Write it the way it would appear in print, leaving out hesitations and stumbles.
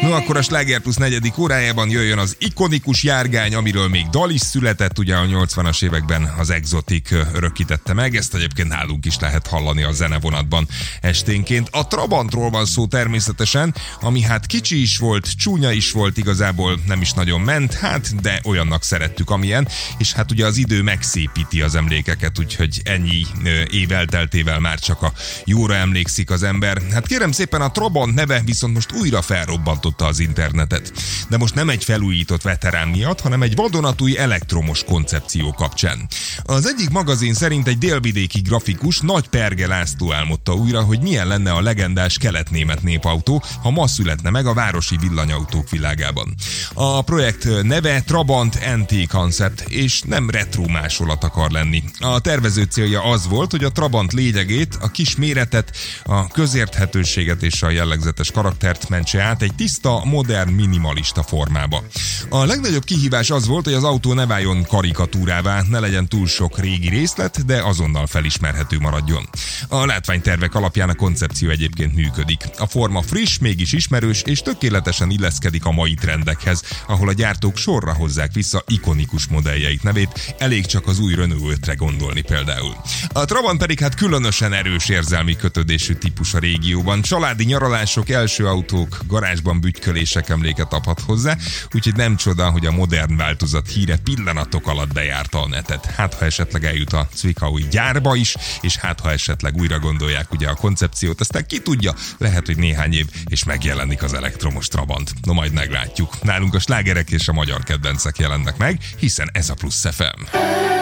No, akkor a Sláger Plusz 4. órájában jöjjön az ikonikus járgány, amiről még dal is született, ugye a 80-as években az Exotic örökítette meg, ezt egyébként nálunk is lehet hallani a zenevonatban esténként. A Trabantról van szó természetesen, ami hát kicsi is volt, csúnya is volt, igazából nem is nagyon ment, hát de olyannak szerettük, amilyen, és hát ugye az idő megszépíti az emlékeket, úgyhogy ennyi év elteltével már csak a jóra emlékszik az ember. Hát kérem szépen, a Trabant neve viszont most újra felrobbantotta az internetet. De most nem egy felújított veterán miatt, hanem egy vadonatúj elektromos koncepció kapcsán. Az egyik magazin szerint egy délvidéki grafikus, Nagy Perge László álmodta újra, hogy milyen lenne a legendás kelet-német népautó, ha ma születne meg a városi villanyautók világában. A projekt neve Trabant NT Concept, és nem retro másolat akar lenni. A tervező célja az volt, hogy a Trabant lényegét, a kis méretet, a közérthetőséget és a jellegzetes karaktert mentse át egy tiszta, modern, minimalista formába. A legnagyobb kihívás az volt, hogy az autó ne váljon karikatúrává, ne legyen túl sok régi részlet, de azonnal felismerhető maradjon. A látványtervek alapján a koncepció egyébként működik. A forma friss, mégis ismerős, és tökéletesen illeszkedik a mai trendekhez, ahol a gyártók sorra hozzák vissza ikonikus modelljeik nevét, elég csak az új Renault 5-re gondolni például. A Trabant pedig hát különösen erős érzelmi kötődésű típus a régióban. Családi nyaralások, első autók, garázsban bütykölések emléket adhat hozzá, úgyhogy nem csoda, hogy a modern változat híre pillanatok alatt bejárta a netet. Hát ha esetleg eljut a Zwickauи gyárba is, és hát ha esetleg újra gondolják ugye a koncepciót, aztán ki tudja, lehet, hogy néhány év, és megjelenik az elektromos Trabant. No, majd meglátjuk. Nálunk a slágerek és a magyar kedvencek jelennek meg, hiszen ez a Plusz FM.